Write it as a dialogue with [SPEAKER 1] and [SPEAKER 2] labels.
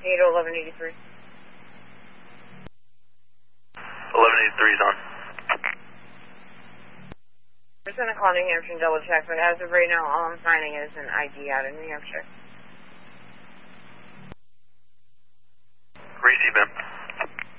[SPEAKER 1] 81183.
[SPEAKER 2] 1183 is on.
[SPEAKER 1] We're just going to call New Hampshire and double check, but as of right now, all I'm finding is an ID out of New Hampshire.